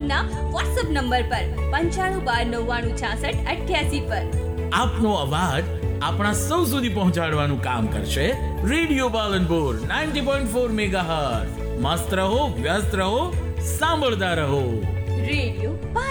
ના WhatsApp number પર 9512996688 પર. આપનો અવાજ આપણા સૌ સુધી પહોંચાડવાનું કામ કરશે રેડિયો પાલનપુર 90.4 મેગાહર્ટ્ઝ. મસ્ત રહો, વ્યસ્ત રહો, સાંભળતા રહો. રેડિયો